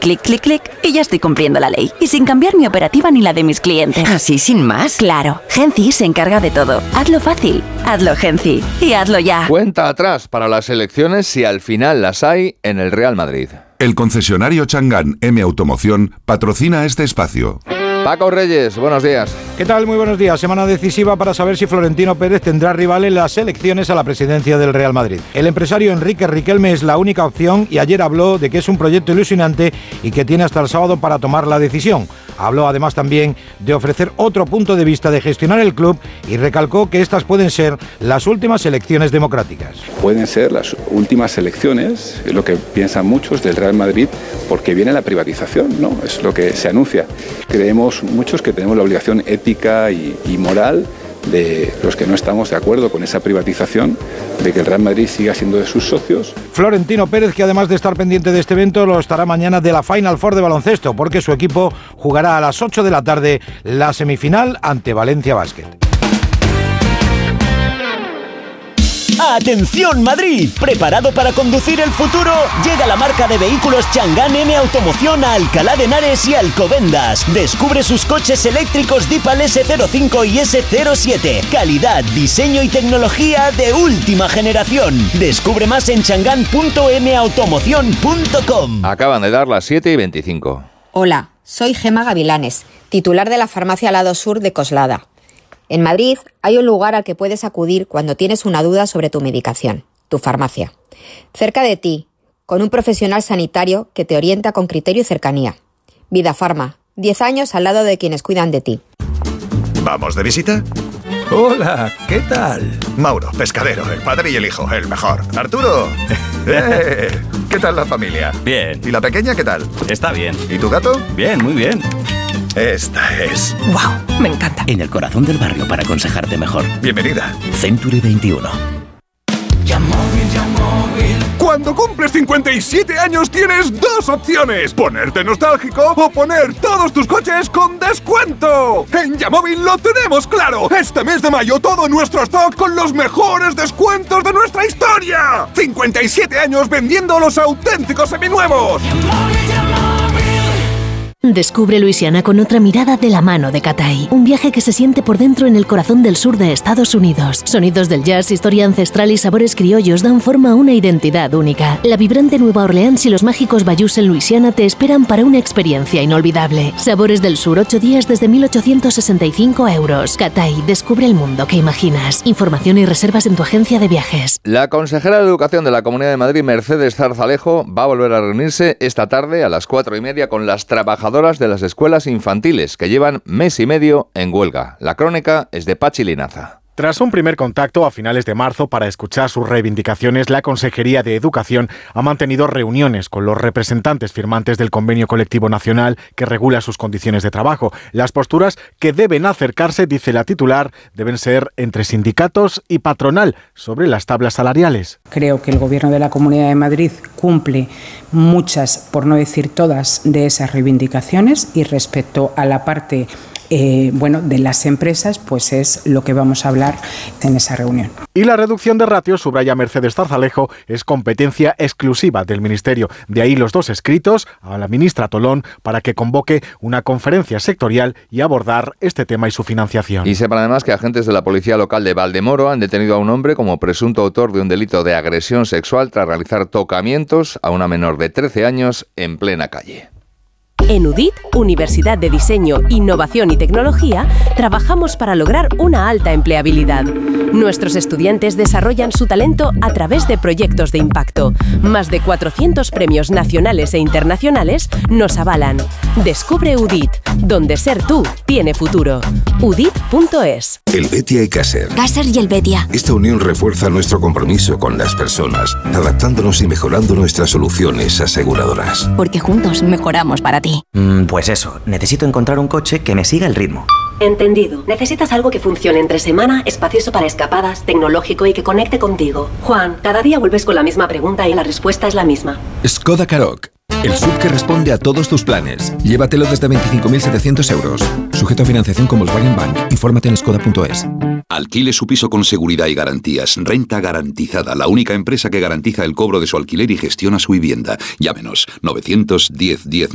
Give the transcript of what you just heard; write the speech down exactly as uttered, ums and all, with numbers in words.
clic, clic, clic y ya estoy cumpliendo la ley. Y sin cambiar mi operativa ni la de mis clientes. ¿Así sin más? Claro, Genci se encarga de todo. Hazlo fácil, hazlo Genci y hazlo ya. Cuenta atrás para las elecciones si al final las hay en el Real Madrid. El concesionario Chang'an M Automoción patrocina este espacio. Paco Reyes, buenos días. ¿Qué tal? Muy buenos días. Semana decisiva para saber si Florentino Pérez tendrá rival en las elecciones a la presidencia del Real Madrid. El empresario Enrique Riquelme es la única opción y ayer habló de que es un proyecto ilusionante y que tiene hasta el sábado para tomar la decisión. Habló además también de ofrecer otro punto de vista de gestionar el club y recalcó que estas pueden ser las últimas elecciones democráticas. Pueden ser las últimas elecciones, es lo que piensan muchos del Real Madrid, porque viene la privatización, ¿no? Es lo que se anuncia. Creemos muchos que tenemos la obligación ética y, y moral de los que no estamos de acuerdo con esa privatización, de que el Real Madrid siga siendo de sus socios. Florentino Pérez, que además de estar pendiente de este evento, lo estará mañana de la Final Four de baloncesto, porque su equipo jugará a las ocho de la tarde la semifinal ante Valencia Basket. ¡Atención Madrid! ¿Preparado para conducir el futuro? Llega la marca de vehículos Chang'an M Automoción a Alcalá de Henares y Alcobendas. Descubre sus coches eléctricos Dipal ese cero cinco y ese cero siete. Calidad, diseño y tecnología de última generación. Descubre más en chang'an punto m automoción punto com. Acaban de dar las siete y veinticinco. Hola, soy Gema Gavilanes, titular de la farmacia Lado Sur de Coslada. En Madrid hay un lugar al que puedes acudir cuando tienes una duda sobre tu medicación, tu farmacia. Cerca de ti, con un profesional sanitario que te orienta con criterio y cercanía. Vida Farma, diez años al lado de quienes cuidan de ti. ¿Vamos de visita? Hola, ¿qué tal? Mauro, pescadero, el padre y el hijo, el mejor. Arturo, ¡eh! ¿Qué tal la familia? Bien. ¿Y la pequeña qué tal? Está bien. ¿Y tu gato? Bien, muy bien. Esta es... ¡Wow! Me encanta. En el corazón del barrio para aconsejarte mejor. Bienvenida. Century veintiuno. Yamóvil, Yamóvil. Cuando cumples cincuenta y siete años tienes dos opciones: ponerte nostálgico o poner todos tus coches con descuento. En Yamóvil lo tenemos claro. Este mes de mayo todo nuestro stock con los mejores descuentos de nuestra historia. cincuenta y siete años vendiendo los auténticos seminuevos. Yamóvil, Yamóvil. Descubre Luisiana con otra mirada de la mano de Cathay. Un viaje que se siente por dentro en el corazón del sur de Estados Unidos. Sonidos del jazz, historia ancestral y sabores criollos dan forma a una identidad única. La vibrante Nueva Orleans y los mágicos bayous en Luisiana te esperan para una experiencia inolvidable. Sabores del sur, ocho días desde mil ochocientos sesenta y cinco euros. Cathay, descubre el mundo que imaginas. Información y reservas en tu agencia de viajes. La consejera de Educación de la Comunidad de Madrid, Mercedes Zarzalejo, va a volver a reunirse esta tarde a las cuatro y media con las trabajadoras de las escuelas infantiles que llevan mes y medio en huelga. La crónica es de Pachi Linaza. Tras un primer contacto a finales de marzo para escuchar sus reivindicaciones, la Consejería de Educación ha mantenido reuniones con los representantes firmantes del Convenio Colectivo Nacional que regula sus condiciones de trabajo. Las posturas que deben acercarse, dice la titular, deben ser entre sindicatos y patronal sobre las tablas salariales. Creo que el Gobierno de la Comunidad de Madrid cumple muchas, por no decir todas, de esas reivindicaciones, y respecto a la parte Eh, bueno, de las empresas, pues es lo que vamos a hablar en esa reunión. Y la reducción de ratios, subraya Mercedes Zarzalejo, es competencia exclusiva del Ministerio. De ahí los dos escritos a la ministra Tolón para que convoque una conferencia sectorial y abordar este tema y su financiación. Y sepan además que agentes de la Policía Local de Valdemoro han detenido a un hombre como presunto autor de un delito de agresión sexual tras realizar tocamientos a una menor de trece años en plena calle. En U D I T, Universidad de Diseño, Innovación y Tecnología, trabajamos para lograr una alta empleabilidad. Nuestros estudiantes desarrollan su talento a través de proyectos de impacto. Más de cuatrocientos premios nacionales e internacionales nos avalan. Descubre U D I T, donde ser tú tiene futuro. U D I T punto es. El Betia y Caser. Caser y el Betia. Esta unión refuerza nuestro compromiso con las personas, adaptándonos y mejorando nuestras soluciones aseguradoras. Porque juntos mejoramos para ti. Mm, pues eso, necesito encontrar un coche que me siga el ritmo. Entendido. Necesitas algo que funcione entre semana, espacioso para escapadas, tecnológico y que conecte contigo. Juan, cada día vuelves con la misma pregunta y la respuesta es la misma. Skoda Karoq. El S U V que responde a todos tus planes. Llévatelo desde veinticinco mil setecientos euros. Sujeto a financiación con Volkswagen Bank. Infórmate en skoda punto es. Alquile su piso con seguridad y garantías. Renta Garantizada, la única empresa que garantiza el cobro de su alquiler y gestiona su vivienda. Llámenos novecientos diez diez